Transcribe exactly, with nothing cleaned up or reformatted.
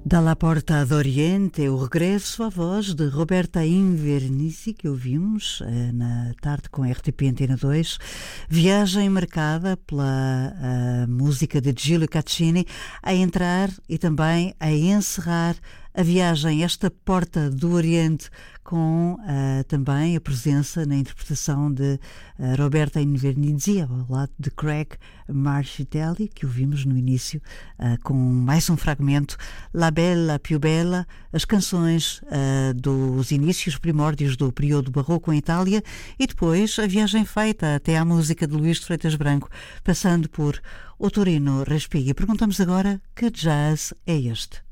Dalla Porta d'Oriente, o regresso à voz de Roberta Invernizzi, que ouvimos eh, na tarde com a R T P Antena dois. Viagem marcada pela uh, música de Giulio Caccini a entrar e também a encerrar a viagem, esta Porta do Oriente, com uh, também a presença na interpretação de uh, Roberta Invernizzi, ao lado de Craig Marchitelli, que ouvimos no início, uh, com mais um fragmento, La Bella Più Bella, as canções uh, dos inícios primórdios do período barroco em Itália, e depois a viagem feita até à música de Luís de Freitas Branco, passando por Ottorino Respighi. Perguntamos agora, que jazz é este?